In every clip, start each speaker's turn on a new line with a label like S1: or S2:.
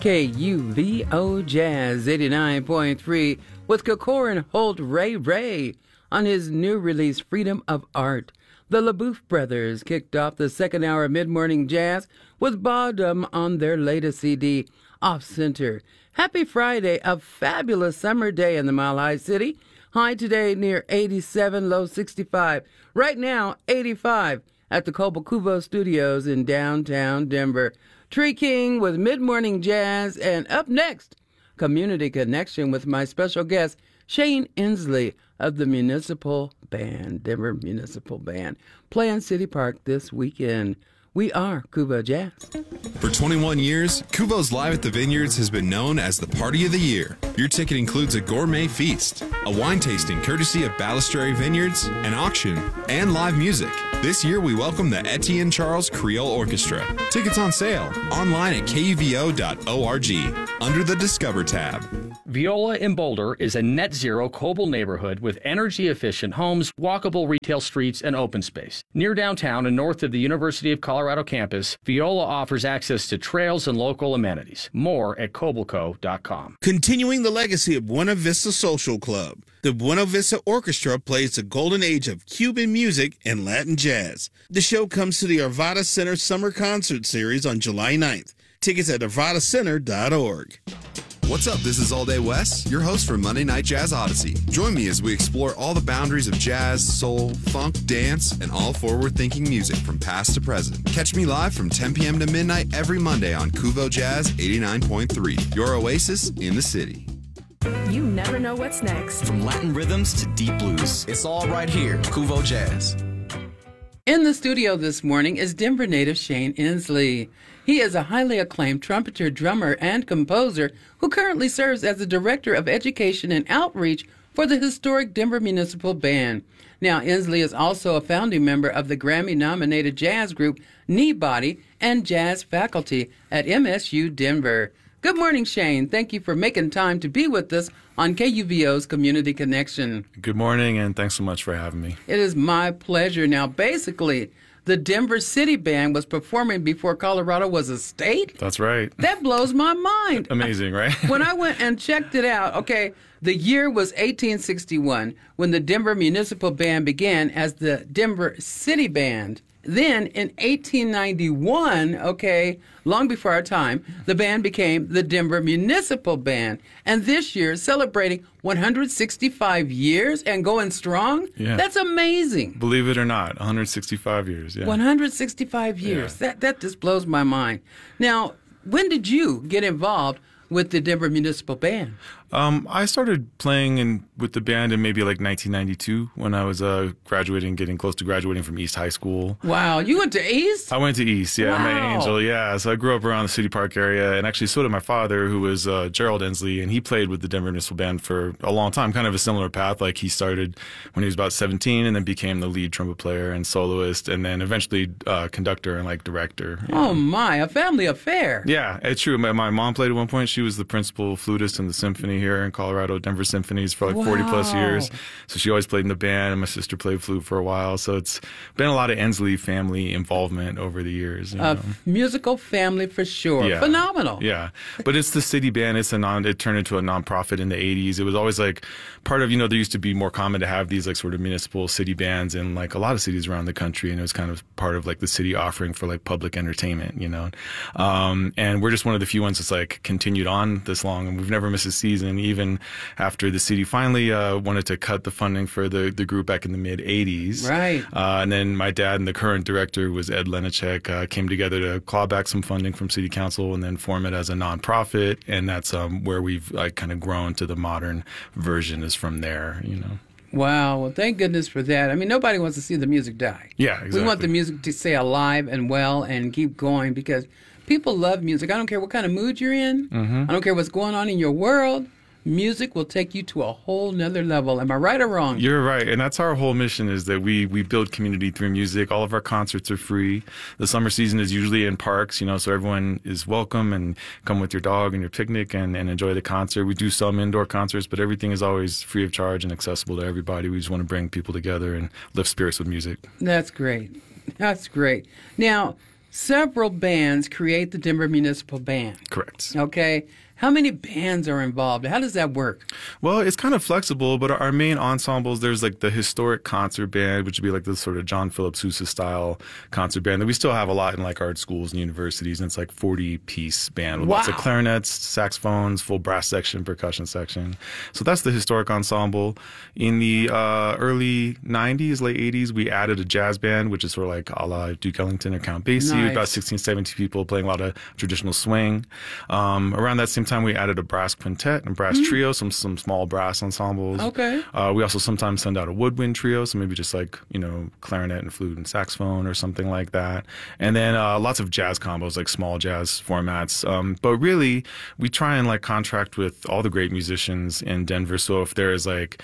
S1: KUVO Jazz 89.3 with Kokorin Holt Ray Ray on his new release Freedom of Art. The LaBouffe Brothers kicked off the second hour of mid-morning jazz with Bottom on their latest CD, Off Center. Happy Friday, a fabulous summer day in the Mile High City. High today near 87, low 65. Right now, 85 at the Cobalt Cuvo Studios in downtown Denver. Tree King with mid-morning jazz, and up next, Community Connection with my special guest, Shane Inslee of the Municipal Band, Denver Municipal Band, playing City Park this weekend. We are Cuvo Jazz.
S2: For 21 years, Cuvo's Live at the Vineyards has been known as the Party of the Year. Your ticket includes a gourmet feast, a wine tasting courtesy of Balistrary Vineyards, an auction, and live music. This year, we welcome the Etienne Charles Creole Orchestra. Tickets on sale online at kuvo.org under the Discover tab.
S3: Viola in Boulder is a net-zero Coble neighborhood with energy-efficient homes, walkable retail streets, and open space. Near downtown and north of the University of Colorado campus, Viola offers access to trails and local amenities. More at cobleco.com.
S4: Continuing the legacy of Buena Vista Social Club, the Buena Vista Orchestra plays the golden age of Cuban music and Latin jazz. The show comes to the Arvada Center Summer Concert Series on July 9th. Tickets at arvadacenter.org.
S2: What's up? This is All Day West, your host for Monday Night Jazz Odyssey. Join me as we explore all the boundaries of jazz, soul, funk, dance, and all forward-thinking music from past to present. Catch me live from 10 p.m. to midnight every Monday on Cuvo Jazz 89.3, your oasis in the city.
S5: You never know what's next.
S6: From Latin rhythms to deep blues, it's all right here, Cuvo Jazz.
S1: In the studio this morning is Denver native Shane Inslee. He is a highly acclaimed trumpeter, drummer, and composer who currently serves as the Director of Education and Outreach for the historic Denver Municipal Band. Now, Inslee is also a founding member of the Grammy-nominated jazz group Kneebody and jazz faculty at MSU Denver. Good morning, Shane. Thank you for making time to be with us on KUVO's Community Connection.
S7: Good morning, and thanks so much for having me.
S1: It is my pleasure. Now, basically, the Denver City Band was performing before Colorado was a state?
S7: That's right.
S1: That blows my mind.
S7: Amazing, right?
S1: When I went and checked it out, okay, the year was 1861 when the Denver Municipal Band began as the Denver City Band. Then in 1891, okay, long before our time, the band became the Denver Municipal Band. And this year, celebrating 165 years and going strong?
S7: Yeah.
S1: That's amazing.
S7: Believe it or not, 165 years. Yeah.
S1: 165 years.
S7: Yeah.
S1: That just blows my mind. Now, when did you get involved with the Denver Municipal Band?
S7: I started playing with the band in maybe like 1992 when I was graduating, getting close to graduating from East High School.
S1: Wow, you went to East?
S7: I went to East, yeah.
S1: Wow.
S7: I met Angel, yeah. So I grew up around the City Park area, and actually so did my father, who was Gerald Inslee, and he played with the Denver Municipal Band for a long time, kind of a similar path. Like he started when he was about 17 and then became the lead trumpet player and soloist, and then eventually conductor and like director.
S1: Oh my, a family affair.
S7: Yeah, it's true. My mom played at one point. She was the principal flutist in the symphony here in Colorado, Denver Symphonies, for like 40 plus years. So she always played in the band, and my sister played flute for a while. So it's been a lot of Inslee family involvement over the years.
S1: A musical family for sure.
S7: Yeah.
S1: Phenomenal.
S7: Yeah. But it's the city band. It turned into a nonprofit in the 80s. It was always like part of, there used to be more common to have these like sort of municipal city bands in like a lot of cities around the country. And it was kind of part of like the city offering for like public entertainment, and we're just one of the few ones that's like continued on this long. And we've never missed a season, even after the city finally wanted to cut the funding for the group back in the mid-'80s.
S1: Right.
S7: And then my dad and the current director was Ed Lenacek, came together to claw back some funding from city council and then form it as a nonprofit. And that's where we've kind of grown to the modern version is from there,
S1: Wow. Well, thank goodness for that. I mean, nobody wants to see the music die.
S7: Yeah, exactly.
S1: We want the music to stay alive and well and keep going because people love music. I don't care what kind of mood you're in. Mm-hmm. I don't care what's going on in your world. Music will take you to a whole nother level. Am I right or wrong?
S7: You're right. And that's our whole mission, is that we build community through music. All of our concerts are free. The summer season is usually in parks, so everyone is welcome, and come with your dog and your picnic and enjoy the concert. We do some indoor concerts, but everything is always free of charge and accessible to everybody. We just want to bring people together and lift spirits with music.
S1: That's great. That's great. Now, several bands create the Denver Municipal Band.
S7: Correct.
S1: Okay. How many bands are involved? How does that work?
S7: Well, it's kind of flexible, but our main ensembles, there's like the historic concert band, which would be like the sort of John Philip Sousa style concert band that we still have a lot in like art schools and universities. And it's like 40-piece band with lots of clarinets, saxophones, full brass section, percussion section. So that's the historic ensemble. In the early 90s, late 80s, we added a jazz band, which is sort of like a la Duke Ellington or Count Basie,
S1: Nice.
S7: about 16, 17 people playing a lot of traditional swing. Around that same time, we added a brass quintet and brass trio, some small brass ensembles.
S1: Okay.
S7: We also sometimes send out a woodwind trio, so maybe just like, clarinet and flute and saxophone or something like that. And then lots of jazz combos, like small jazz formats. But really, we try and like contract with all the great musicians in Denver. So if there is like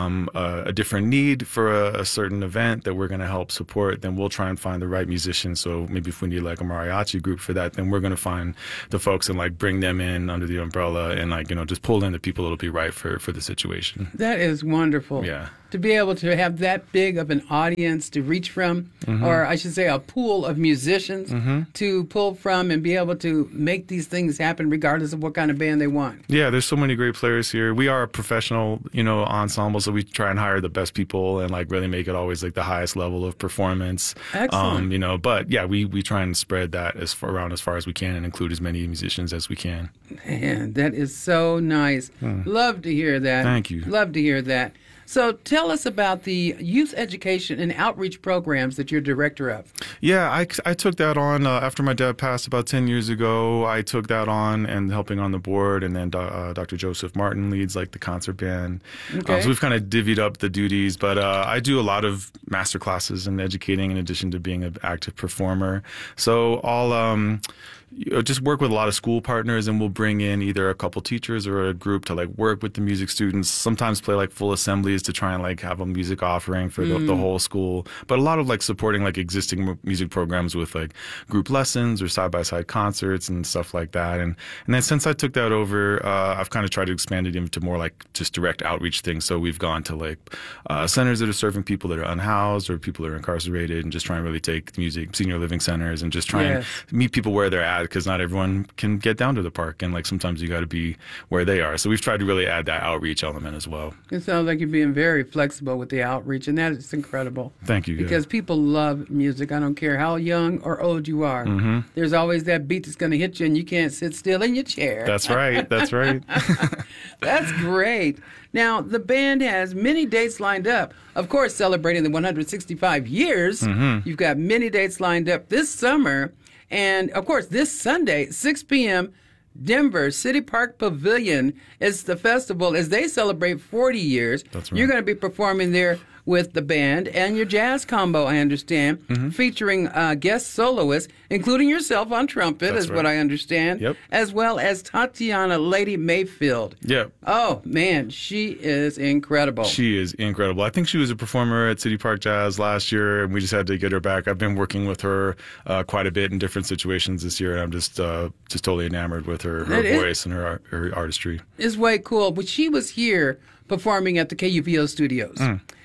S7: a different need for a certain event that we're going to help support, then we'll try and find the right musicians. So maybe if we need like a mariachi group for that, then we're going to find the folks and like bring them in under the umbrella and like, just pull in the people that'll be right for the situation.
S1: That is wonderful.
S7: Yeah.
S1: To be able to have that big of an audience to reach from, or I should say a pool of musicians to pull from and be able to make these things happen regardless of what kind of band they want.
S7: Yeah, there's so many great players here. We are a professional, ensemble, so we try and hire the best people and like really make it always like the highest level of performance.
S1: Excellent.
S7: But yeah, we try and spread that around as far as we can and include as many musicians as we can.
S1: Man, that is so nice. Love to hear that.
S7: Thank you.
S1: Love to hear that. So tell us about the youth education and outreach programs that you're director of.
S7: Yeah, I took that on after my dad passed about 10 years ago. I took that on and helping on the board, and then Dr. Joseph Martin leads like the concert band.
S1: Okay.
S7: So we've kind of divvied up the duties, but I do a lot of master classes and educating in addition to being an active performer. So I'll just work with a lot of school partners, and we'll bring in either a couple teachers or a group to like work with the music students, sometimes play like full assemblies to try and like have a music offering for the whole school, but a lot of like supporting like existing music programs with like group lessons or side-by-side concerts and stuff like that. And then since I took that over, I've kind of tried to expand it into more like just direct outreach things. So we've gone to like centers that are serving people that are unhoused or people that are incarcerated, and just try and really take music, senior living centers, and just try and meet people where they're at, because not everyone can get down to the park, and like sometimes you got to be where they are. So we've tried to really add that outreach element as well.
S1: It sounds like you're being very flexible with the outreach, and that is incredible.
S7: Thank you.
S1: Because people love music. I don't care how young or old you are. There's always that beat that's going to hit you, and you can't sit still in your chair.
S7: That's right. That's right.
S1: That's great. Now, the band has many dates lined up. Of course, celebrating the 165 years. You've got many dates lined up this summer. And, of course, this Sunday, 6 p.m., Denver City Park Pavilion is the festival as they celebrate 40 years.
S7: That's right.
S1: You're going to be performing there with the band and your jazz combo, I understand, featuring guest soloists, including yourself on trumpet,
S7: That's
S1: is
S7: right.
S1: what I understand,
S7: Yep.
S1: as well as Tatiana Lady Mayfield.
S7: Yep.
S1: Oh, man, she is incredible.
S7: She is incredible. I think she was a performer at City Park Jazz last year, and we just had to get her back. I've been working with her quite a bit in different situations this year, and I'm just totally enamored with her voice and her artistry.
S1: It's way cool. But she was here performing at the KUVO studios.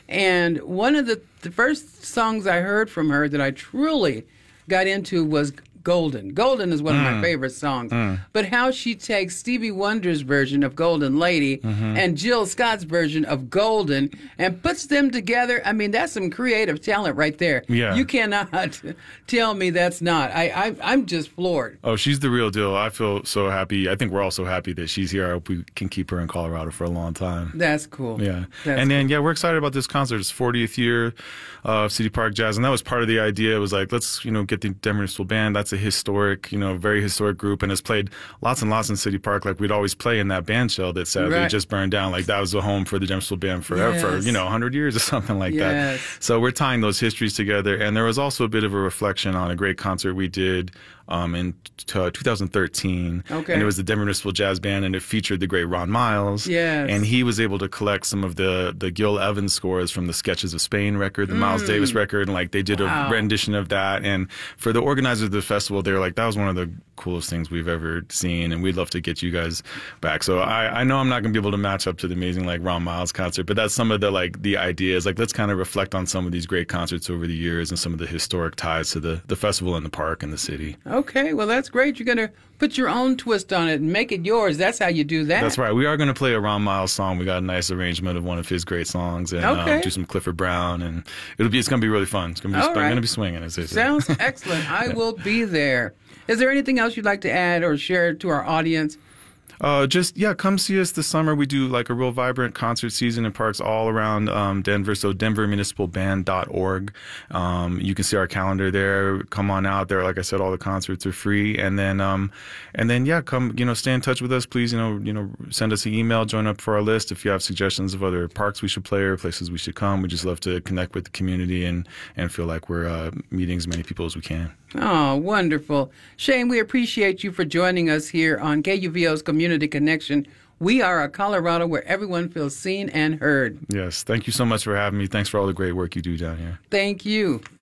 S1: And one of the first songs I heard from her that I truly got into was Golden. Golden is one of my favorite songs. But how she takes Stevie Wonder's version of Golden Lady and Jill Scott's version of Golden and puts them together, I mean, that's some creative talent right there.
S7: Yeah.
S1: You cannot tell me that's not. I'm just floored.
S7: Oh, she's the real deal. I feel so happy. I think we're all so happy that she's here. I hope we can keep her in Colorado for a long time.
S1: That's cool.
S7: Yeah.
S1: That's
S7: And then, we're excited about this concert. It's 40th year of City Park Jazz. And that was part of the idea. It was like, let's, get the Denver Municipal Band. That's a historic, very historic group, and has played lots and lots in City Park. Like we'd always play in that band shell that sadly just burned down. Like that was the home for the Denver Municipal Band forever, for 100 years or something like that. So we're tying those histories together. And there was also a bit of a reflection on a great concert we did in 2013.
S1: Okay.
S7: And it was the Denver Municipal Jazz Band, and it featured the great Ron Miles.
S1: Yes.
S7: And he was able to collect some of the Gil Evans scores from the Sketches of Spain record, the Miles Davis record, and like they did a rendition of that. And for the organizers of the festival, they were like, that was one of the coolest things we've ever seen, and we'd love to get you guys back. So I know I'm not going to be able to match up to the amazing like Ron Miles concert, but that's some of the ideas. Like, let's kind of reflect on some of these great concerts over the years and some of the historic ties to the festival and the park and the city.
S1: Okay, well, that's great. You're going to put your own twist on it and make it yours. That's how you do that.
S7: That's right. We are going to play a Ron Miles song. We got a nice arrangement of one of his great songs, and do some Clifford Brown, and it's going to be really fun. It's going to be swinging, as they say.
S1: Sounds excellent. I will be there. Is there anything else you'd like to add or share to our audience?
S7: Come see us this summer. We do like a real vibrant concert season in parks all around Denver. So denvermunicipalband.org. You can see our calendar there. Come on out there. Like I said, all the concerts are free. And then come, stay in touch with us. Please, send us an email, join up for our list. If you have suggestions of other parks we should play or places we should come, we just love to connect with the community and feel like we're meeting as many people as we can.
S1: Oh, wonderful. Shane, we appreciate you for joining us here on KUVO's Community Connection. We are a Colorado where everyone feels seen and heard.
S7: Yes. Thank you so much for having me. Thanks for all the great work you do down here.
S1: Thank you.